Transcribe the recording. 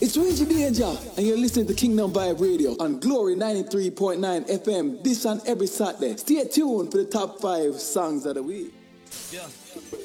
It's Reggie Danger, and you're listening to Kingdom Vibe Radio on Glory 93.9 FM this and every Saturday. Stay tuned for the top 5 songs of the week. Yeah.